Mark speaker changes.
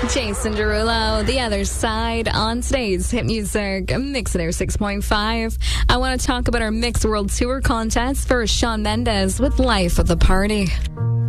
Speaker 1: Jason Derulo, The Other Side on today's Hit Music Mix It Air 6.5. I want to talk about our Mix World Tour contest for Shawn Mendes with Life of the Party.